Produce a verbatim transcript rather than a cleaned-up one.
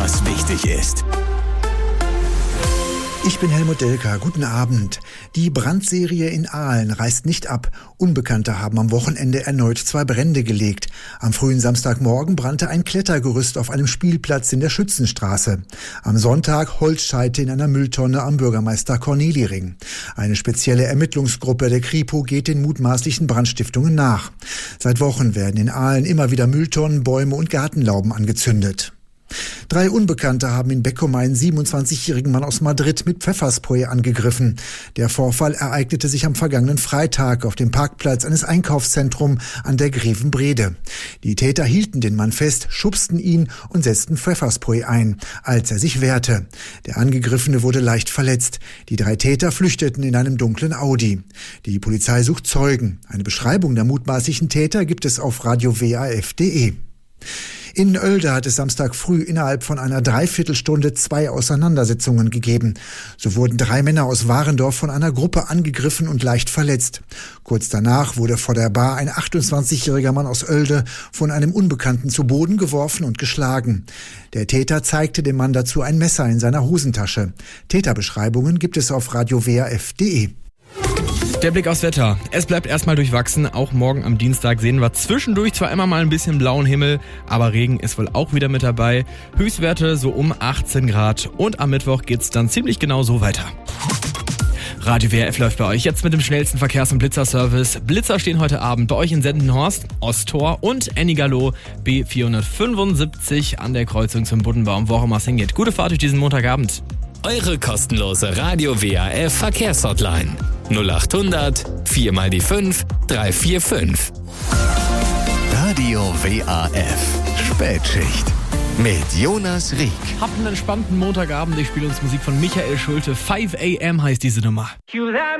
was wichtig ist. Ich bin Helmut Delker. Guten Abend. Die Brandserie in Aalen reißt nicht ab. Unbekannte haben am Wochenende erneut zwei Brände gelegt. Am frühen Samstagmorgen brannte ein Klettergerüst auf einem Spielplatz in der Schützenstraße. Am Sonntag Holzscheite in einer Mülltonne am Bürgermeister Corneli-Ring. Eine spezielle Ermittlungsgruppe der Kripo geht den mutmaßlichen Brandstiftungen nach. Seit Wochen werden in Aalen immer wieder Mülltonnen, Bäume und Gartenlauben angezündet. Drei Unbekannte haben in Beckum einen siebenundzwanzigjährigen Mann aus Madrid mit Pfefferspray angegriffen. Der Vorfall ereignete sich am vergangenen Freitag auf dem Parkplatz eines Einkaufszentrums an der Grevenbrede. Die Täter hielten den Mann fest, schubsten ihn und setzten Pfefferspray ein, als er sich wehrte. Der Angegriffene wurde leicht verletzt. Die drei Täter flüchteten in einem dunklen Audi. Die Polizei sucht Zeugen. Eine Beschreibung der mutmaßlichen Täter gibt es auf radio W A F punkt de. In Oelde hat es Samstag früh innerhalb von einer Dreiviertelstunde zwei Auseinandersetzungen gegeben. So wurden drei Männer aus Warendorf von einer Gruppe angegriffen und leicht verletzt. Kurz danach wurde vor der Bar ein achtundzwanzigjähriger Mann aus Oelde von einem Unbekannten zu Boden geworfen und geschlagen. Der Täter zeigte dem Mann dazu ein Messer in seiner Hosentasche. Täterbeschreibungen gibt es auf radio W A F punkt de. Der Blick aufs Wetter. Es bleibt erstmal durchwachsen. Auch morgen am Dienstag sehen wir zwischendurch zwar immer mal ein bisschen blauen Himmel, aber Regen ist wohl auch wieder mit dabei. Höchstwerte so um achtzehn Grad und am Mittwoch geht's dann ziemlich genau so weiter. Radio W R F läuft bei euch jetzt mit dem schnellsten Verkehrs- und Blitzerservice. Blitzer stehen heute Abend bei euch in Sendenhorst, Osttor und Ennigerloh B vierhundertfünfundsiebzig an der Kreuzung zum Buddenbaum, wo auch immer es hingeht. Gute Fahrt durch diesen Montagabend. Eure kostenlose Radio W A F Verkehrshotline null acht hundert vier mal die fünf drei vier fünf. Radio W A F Spätschicht mit Jonas Rieck. Habt einen entspannten Montagabend. Ich spiele uns Musik von Michael Schulte. five a m heißt diese Nummer.